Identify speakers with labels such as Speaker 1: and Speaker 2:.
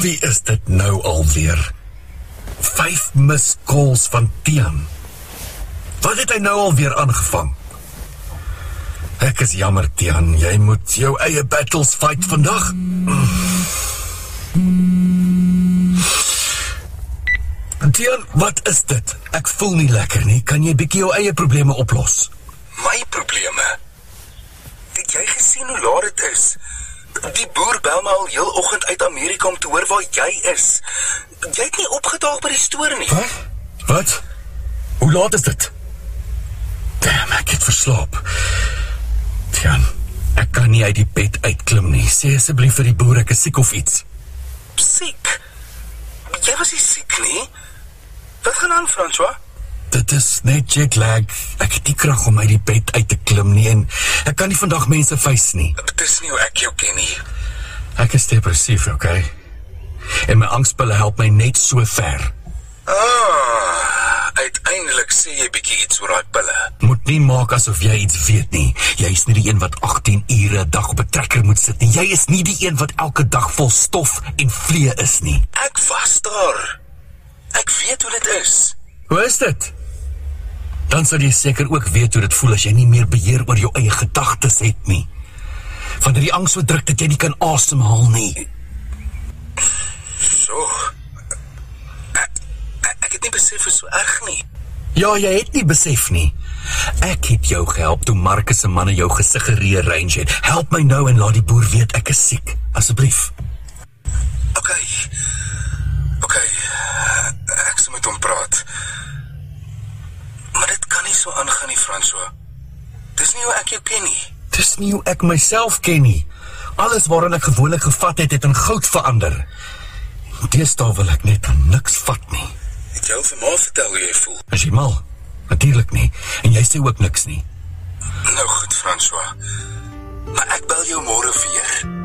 Speaker 1: Wie is dit nou alweer? 5 missed calls van Tian. Wat het hy nou alweer aangevang? Ek is jammer, Tian, jy moet jou eie battles fight vandag. Tian, wat is dit? Ek voel nie lekker nie. Kan jy bietjie jou eie probleme oplos?
Speaker 2: My probleme? Het jy gesien hoe laat dit is? Die boer bel my al heel oggend uit Amerika om te hoor waar jy is. Jy het nie opgedaag by die stoor nie.
Speaker 1: Wat? Hoe laat is dit? Damn, ek het verslaap. Tian, ek kan nie uit die bed uitklim nie. Sê asseblief vir die boer ek is siek of iets.
Speaker 2: Siek? Jy was nie siek nie? Wat gaan aan, François?
Speaker 1: Dit is net jetlag. Ek het nie krag om uit die bed uit te klim nie en ek kan nie vandag mense face nie.
Speaker 2: Dit is nie hoe ek jou ken nie.
Speaker 1: Ek is depressief, okay? En my angstpille help my net so ver.
Speaker 2: Uiteindelik sê jy bietjie iets oor daai pille.
Speaker 1: Moet nie maak asof jy iets weet nie. Jy is nie die een wat 18 ure 'n dag op 'n trekker moet sit nie. Jy is nie die een wat elke dag vol stof en vlee is nie.
Speaker 2: Ek was daar. Ek weet hoe dit is.
Speaker 1: Hoe is dit? Dan sal jy seker ook weet hoe dit voel as jy nie meer beheer oor jou eie gedagtes het nie. Wanneer die angs so druk dat jy nie kan asemhaal nie.
Speaker 2: So. Ek het nie besef is so erg nie.
Speaker 1: Ja, jy het nie besef nie. Ek het jou gehelp toe Marcus se manne jou gesig gerearrange het. Help my nou en laat die boer weet ek is siek, asseblief.
Speaker 2: Okay, ek sal met hom praat. Maar dit kan nie so aangaan nie, François. Dis nie hoe ek jou ken nie.
Speaker 1: Dis nie hoe ek myself ken nie. Alles waarin ek gewoonlik gevat het in goud verander. Deesdae wil ek net aan niks vat nie.
Speaker 2: Het jy vir ma vertel hoe jy voel?
Speaker 1: Is jy mal? Natuurlijk nie. En jy sê ook niks nie.
Speaker 2: Nou goed, François. Maar ek bel jou môre weer.